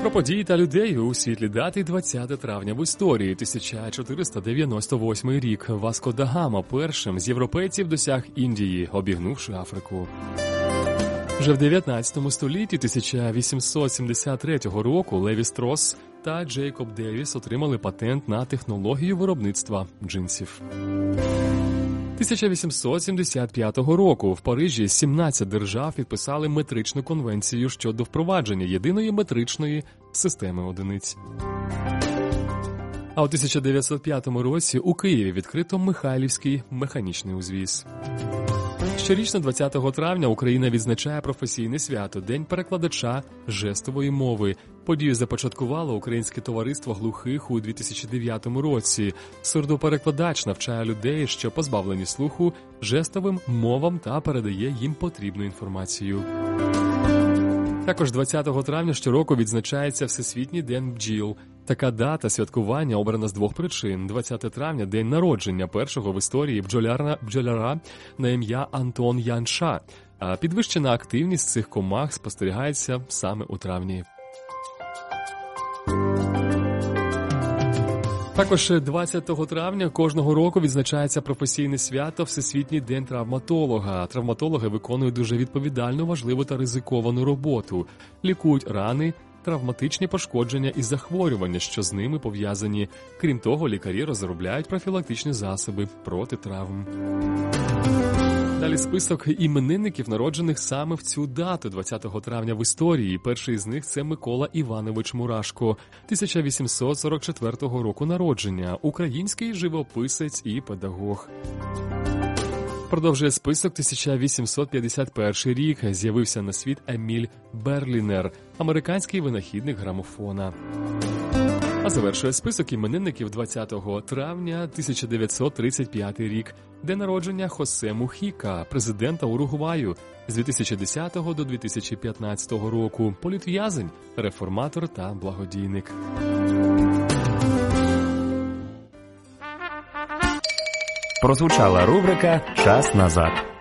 Про події та людей у світлі дати 20 травня в історії. 1498 рік. Васко да Гама першим з європейців досяг Індії, обігнувши Африку. Вже в 19 столітті 1873 року Леві Строс та Джейкоб Девіс отримали патент на технологію виробництва джинсів. 1875 року в Парижі 17 держав підписали метричну конвенцію щодо впровадження єдиної метричної системи одиниць. А у 1905 році у Києві відкрито Михайлівський механічний узвіз. Щорічно 20 травня Україна відзначає професійне свято – День перекладача жестової мови. Подію започаткувало Українське товариство глухих у 2009 році. Сурдоперекладач навчає людей, що позбавлені слуху, жестовим мовам та передає їм потрібну інформацію. Також 20 травня щороку відзначається Всесвітній день бджіл. Така дата святкування обрана з двох причин. 20 травня – день народження першого в історії бджоляра на ім'я Антон Янша. А підвищена активність цих комах спостерігається саме у травні. Також 20 травня кожного року відзначається професійне свято Всесвітній день травматолога. Травматологи виконують дуже відповідальну, важливу та ризиковану роботу. Лікують рани, травматичні пошкодження і захворювання, що з ними пов'язані. Крім того, лікарі розробляють профілактичні засоби проти травм. Далі список іменинників, народжених саме в цю дату, 20 травня в історії. Перший з них – це Микола Іванович Мурашко, 1844 року народження, український живописець і педагог. Продовжує список 1851 рік. З'явився на світ Еміль Берлінер, американський винахідник грамофона. А завершує список іменинників 20 травня 1935 рік. День народження Хосе Мухіка, президента Уругваю з 2010 до 2015 року. Політв'язень, реформатор та благодійник. Прозвучала рубрика «Час назад».